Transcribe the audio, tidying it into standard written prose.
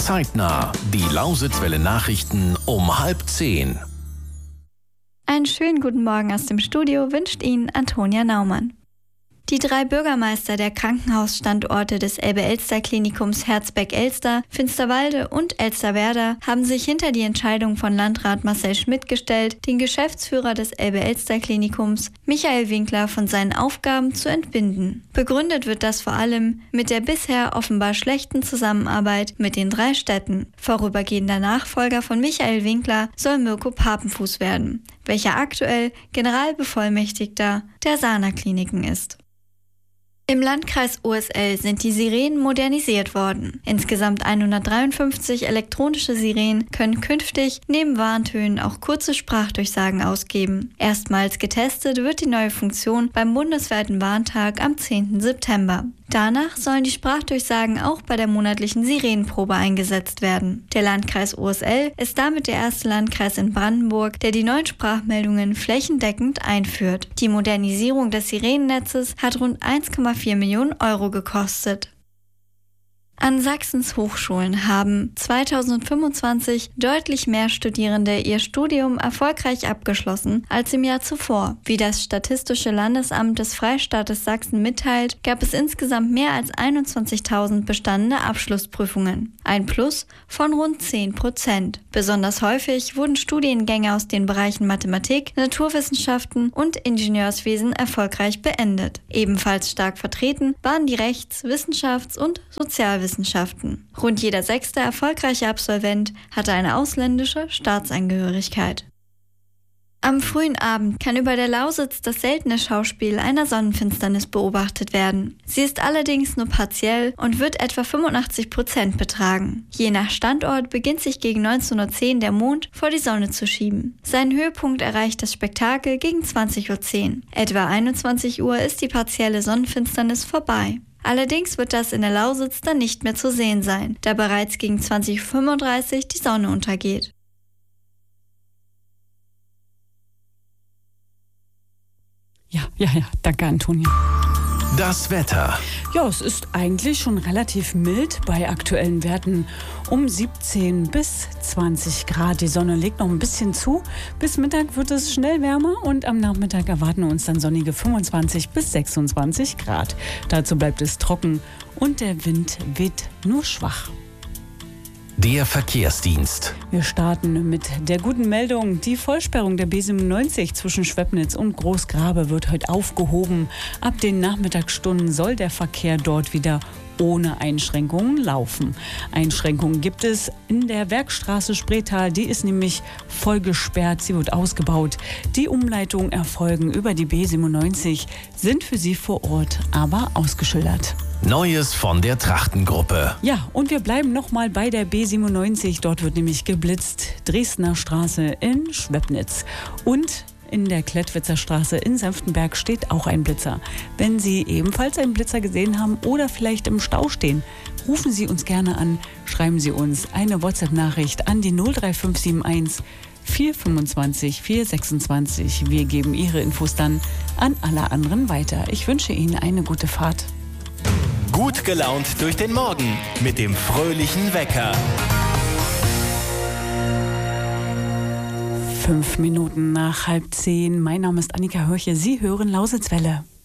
Zeitnah, die Lausitzwelle Nachrichten um 9:30. Einen schönen guten Morgen aus dem Studio wünscht Ihnen Antonia Naumann. Die 3 Bürgermeister der Krankenhausstandorte des Elbe-Elster-Klinikums Herzberg-Elster, Finsterwalde und Elsterwerda haben sich hinter die Entscheidung von Landrat Marcel Schmidt gestellt, den Geschäftsführer des Elbe-Elster-Klinikums, Michael Winkler, von seinen Aufgaben zu entbinden. Begründet wird das vor allem mit der bisher offenbar schlechten Zusammenarbeit mit den 3 Städten. Vorübergehender Nachfolger von Michael Winkler soll Mirko Papenfuß werden, welcher aktuell Generalbevollmächtigter der Sana-Kliniken ist. Im Landkreis Oesel sind die Sirenen modernisiert worden. Insgesamt 153 elektronische Sirenen können künftig neben Warntönen auch kurze Sprachdurchsagen ausgeben. Erstmals getestet wird die neue Funktion beim bundesweiten Warntag am 10. September. Danach sollen die Sprachdurchsagen auch bei der monatlichen Sirenenprobe eingesetzt werden. Der Landkreis Oesel ist damit der erste Landkreis in Brandenburg, der die neuen Sprachmeldungen flächendeckend einführt. Die Modernisierung des Sirenennetzes hat rund 1,4 Millionen Euro gekostet. An Sachsens Hochschulen haben 2025 deutlich mehr Studierende ihr Studium erfolgreich abgeschlossen als im Jahr zuvor. Wie das Statistische Landesamt des Freistaates Sachsen mitteilt, gab es insgesamt mehr als 21.000 bestandene Abschlussprüfungen. Ein Plus von rund 10%. Besonders häufig wurden Studiengänge aus den Bereichen Mathematik, Naturwissenschaften und Ingenieurswesen erfolgreich beendet. Ebenfalls stark vertreten waren die Rechts-, Wissenschafts- und Sozialwissenschaften. Rund jeder 6. erfolgreiche Absolvent hatte eine ausländische Staatsangehörigkeit. Am frühen Abend kann über der Lausitz das seltene Schauspiel einer Sonnenfinsternis beobachtet werden. Sie ist allerdings nur partiell und wird etwa 85% betragen. Je nach Standort beginnt sich gegen 19:10 Uhr der Mond vor die Sonne zu schieben. Seinen Höhepunkt erreicht das Spektakel gegen 20:10 Uhr. Etwa 21 Uhr ist die partielle Sonnenfinsternis vorbei. Allerdings wird das in der Lausitz dann nicht mehr zu sehen sein, da bereits gegen 20:35 Uhr die Sonne untergeht. Ja, danke Antonia. Das Wetter. Ja, es ist eigentlich schon relativ mild bei aktuellen Werten um 17 bis 20 Grad. Die Sonne legt noch ein bisschen zu. Bis Mittag wird es schnell wärmer und am Nachmittag erwarten uns dann sonnige 25 bis 26 Grad. Dazu bleibt es trocken und der Wind weht nur schwach. Der Verkehrsdienst. Wir starten mit der guten Meldung. Die Vollsperrung der B97 zwischen Schwepnitz und Großgrabe wird heute aufgehoben. Ab den Nachmittagsstunden soll der Verkehr dort wieder ohne Einschränkungen laufen. Einschränkungen gibt es in der Werkstraße Spreetal. Die ist nämlich voll gesperrt. Sie wird ausgebaut. Die Umleitungen erfolgen über die B97, sind für Sie vor Ort aber ausgeschildert. Neues von der Trachtengruppe. Ja, und wir bleiben nochmal bei der B97. Dort wird nämlich geblitzt. Dresdner Straße in Schwepnitz. Und in der Klettwitzer Straße in Senftenberg steht auch ein Blitzer. Wenn Sie ebenfalls einen Blitzer gesehen haben oder vielleicht im Stau stehen, rufen Sie uns gerne an. Schreiben Sie uns eine WhatsApp-Nachricht an die 03571 425 426. Wir geben Ihre Infos dann an alle anderen weiter. Ich wünsche Ihnen eine gute Fahrt. Gut gelaunt durch den Morgen mit dem fröhlichen Wecker. 5 Minuten nach 9:30. Mein Name ist Annika Hörche. Sie hören Lausitzwelle.